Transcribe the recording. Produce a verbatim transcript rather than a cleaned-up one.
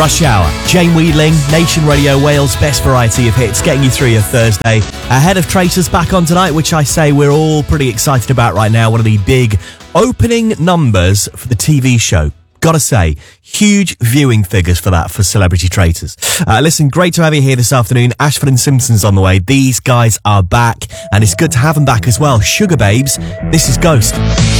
Rush Hour, Jane Wheeling, Nation Radio Wales' best variety of hits, getting you through your Thursday. Ahead of Traitors back on tonight, which I say we're all pretty excited about right now. One of the big opening numbers for the T V show. Gotta say, huge viewing figures for that for Celebrity Traitors. Uh, listen, great to have you here this afternoon. Ashford and Simpson's on the way. These guys are back, and it's good to have them back as well. Sugar Babes, this is Ghost.